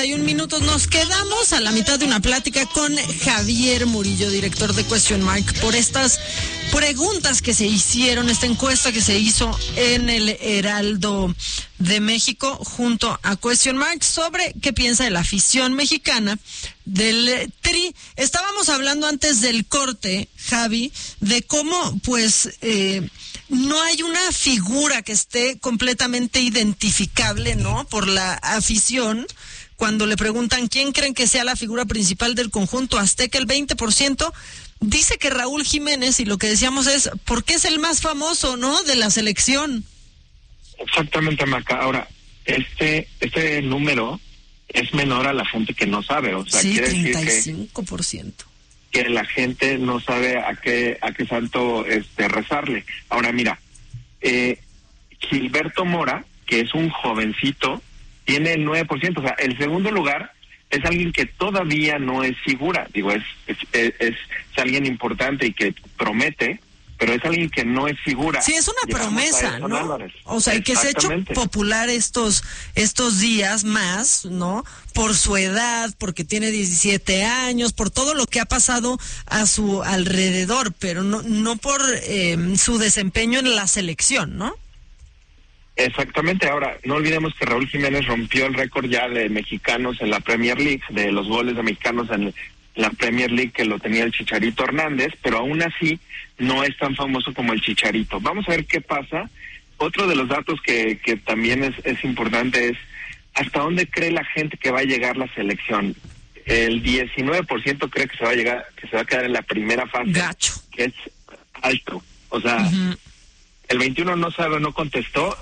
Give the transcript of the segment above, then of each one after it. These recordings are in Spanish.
9:31. Nos quedamos a la mitad de una plática con Javier Murillo, director de Question Mark, por estas preguntas que se hicieron, esta encuesta que se hizo en el Heraldo de México junto a Question Mark sobre qué piensa de la afición mexicana del Tri. Estábamos hablando antes del corte, Javi, de cómo pues no hay una figura que esté completamente identificable, ¿no?, por la afición. Cuando le preguntan quién creen que sea la figura principal del conjunto azteca, el 20% dice que Raúl Jiménez, y lo que decíamos es, ¿por qué es el más famoso, no?, de la selección? Exactamente, Maca. Ahora, este número es menor a la gente que no sabe, o sea, sí, quiere 35%. Que la gente no sabe a qué santo rezarle. Ahora mira, Gilberto Mora, que es un jovencito, tiene el 9%, o sea, el segundo lugar es alguien que todavía no es figura, digo, es alguien importante y que promete, pero es alguien que no es figura. Sí, es una promesa, ¿no? Álvarez. O sea, y que se ha hecho popular estos días más, ¿no? Por su edad, porque tiene 17 años, por todo lo que ha pasado a su alrededor, pero no por su desempeño en la selección, ¿no? Exactamente. Ahora, no olvidemos que Raúl Jiménez rompió el récord ya de mexicanos en la Premier League, de los goles de mexicanos en la Premier League, que lo tenía el Chicharito Hernández, pero aún así no es tan famoso como el Chicharito. Vamos a ver qué pasa. Otro de los datos que también es importante es hasta dónde cree la gente que va a llegar la selección. El 19% cree que se va a llegar, que se va a quedar en la primera fase. Gacho. Que es alto. O sea, el 21 no sabe, no contestó.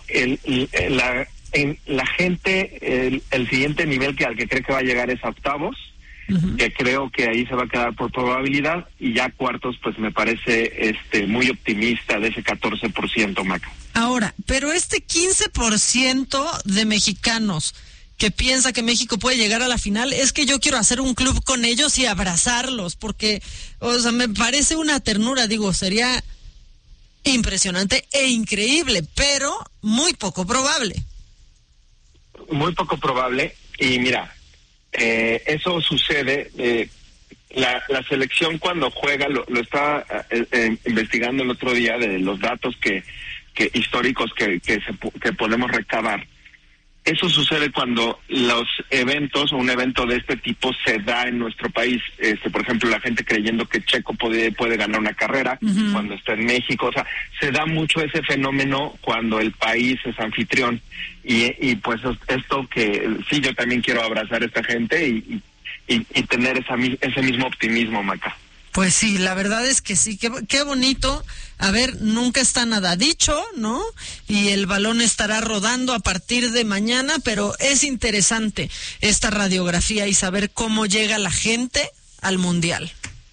La gente, el siguiente nivel al que cree que va a llegar es a octavos, que creo que ahí se va a quedar por probabilidad, y ya cuartos pues me parece muy optimista de ese 14%, Maca. Ahora, pero este 15% de mexicanos que piensa que México puede llegar a la final, es que yo quiero hacer un club con ellos y abrazarlos, porque, o sea, me parece una ternura, digo, sería impresionante e increíble, pero muy poco probable. Muy poco probable, y mira, eso sucede, la selección cuando juega, lo estaba investigando el otro día de los datos que históricos que podemos recabar. Eso sucede cuando los eventos o un evento de este tipo se da en nuestro país. Por ejemplo, la gente creyendo que Checo puede ganar una carrera cuando está en México. O sea, se da mucho ese fenómeno cuando el país es anfitrión. Y pues esto que sí, yo también quiero abrazar a esta gente y tener ese mismo optimismo, Maca. Pues sí, la verdad es que sí, qué bonito. A ver, nunca está nada dicho, ¿no? Y el balón estará rodando a partir de mañana, pero es interesante esta radiografía y saber cómo llega la gente al Mundial.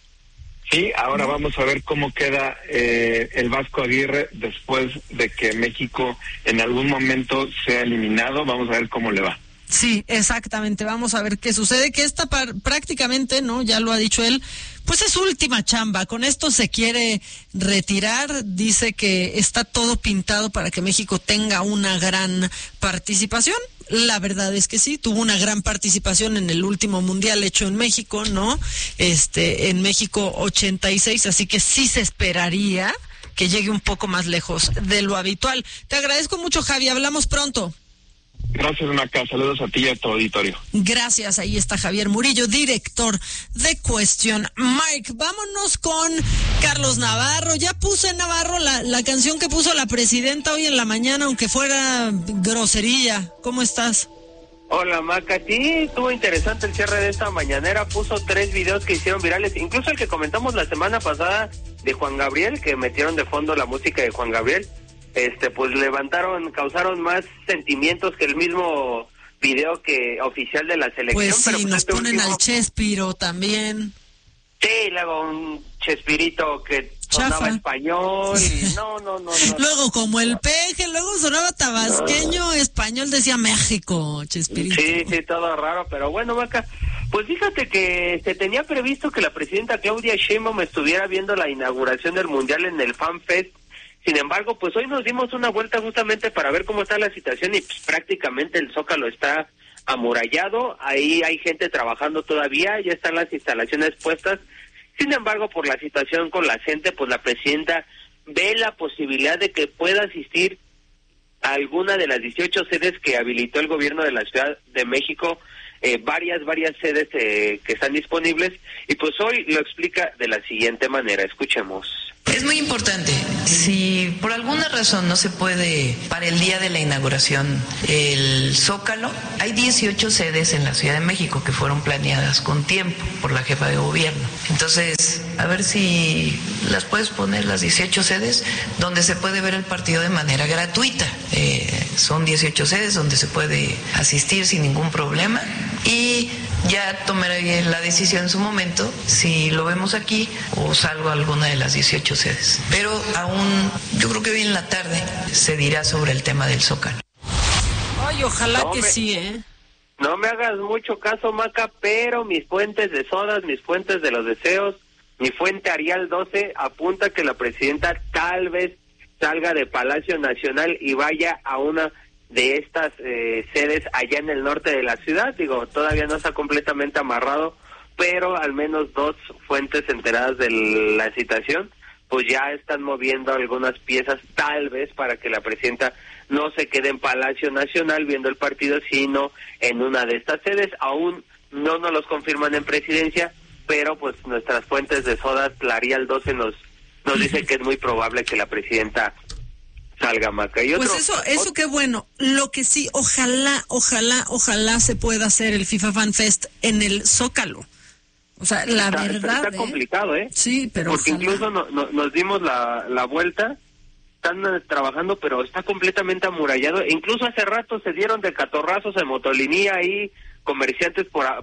Sí, ahora vamos a ver cómo queda el Vasco Aguirre después de que México en algún momento sea eliminado. Vamos a ver cómo le va. Sí, exactamente. Vamos a ver qué sucede, que esta prácticamente, ¿no? Ya lo ha dicho él, pues es su última chamba. Con esto se quiere retirar. Dice que está todo pintado para que México tenga una gran participación. La verdad es que sí, tuvo una gran participación en el último mundial hecho en México, ¿no? En México 86, así que sí se esperaría que llegue un poco más lejos de lo habitual. Te agradezco mucho, Javi. Hablamos pronto. Gracias, Maca. Saludos a ti y a tu auditorio. Gracias. Ahí está Javier Murillo, director de Question Mark. Vámonos con Carlos Navarro. Ya puse, Navarro, la canción que puso la presidenta hoy en la mañana, aunque fuera groserilla. ¿Cómo estás? Hola, Maca. Sí, estuvo interesante el cierre de esta mañanera. Puso 3 videos que hicieron virales, incluso el que comentamos la semana pasada de Juan Gabriel, que metieron de fondo la música de Juan Gabriel. Pues causaron más sentimientos que el mismo video que oficial de la selección. Pues sí, pero nos ponen al Chespiro también. Sí, luego un Chespirito que sonaba español y no. Luego como el Peje, luego sonaba tabasqueño, español, decía México, Chespirito. Sí, todo raro, pero bueno, Maca, pues fíjate que se tenía previsto que la presidenta Claudia Sheinbaum estuviera viendo la inauguración del Mundial en el Fan Fest. Sin embargo, pues hoy nos dimos una vuelta justamente para ver cómo está la situación y pues prácticamente el Zócalo está amurallado, ahí hay gente trabajando todavía, ya están las instalaciones puestas. Sin embargo, por la situación con la gente, pues la presidenta ve la posibilidad de que pueda asistir a alguna de las 18 sedes que habilitó el gobierno de la Ciudad de México, varias sedes que están disponibles, y pues hoy lo explica de la siguiente manera. Escuchemos. Es muy importante. Si por alguna razón no se puede para el día de la inauguración el Zócalo, hay 18 sedes en la Ciudad de México que fueron planeadas con tiempo por la jefa de gobierno. Entonces, a ver si las puedes poner, las 18 sedes, donde se puede ver el partido de manera gratuita. Son 18 sedes donde se puede asistir sin ningún problema, y ya tomaré la decisión en su momento si lo vemos aquí o salgo a alguna de las 18 sedes. Pero aún, yo creo que hoy en la tarde se dirá sobre el tema del Zócalo. Ay, ojalá que sí, ¿eh? No me hagas mucho caso, Maca, pero mis fuentes de sodas, mis fuentes de los deseos, mi fuente Arial 12 apunta que la presidenta tal vez salga de Palacio Nacional y vaya a una de estas sedes allá en el norte de la ciudad. Digo, todavía no está completamente amarrado, pero al menos 2 fuentes enteradas de la situación pues ya están moviendo algunas piezas, tal vez para que la presidenta no se quede en Palacio Nacional viendo el partido, sino en una de estas sedes. Aún no nos los confirman en presidencia, pero pues nuestras fuentes de sodas, la Arial 12 nos dice que es muy probable que la presidenta salga, Maca. Y pues eso qué bueno. Lo que sí, ojalá se pueda hacer el FIFA Fan Fest en el Zócalo. O sea, la verdad está complicado, ¿eh? Sí, pero porque ojalá. Incluso nos dimos la vuelta, están trabajando, pero está completamente amurallado. E incluso hace rato se dieron de catorrazos en Motolinía ahí, comerciantes por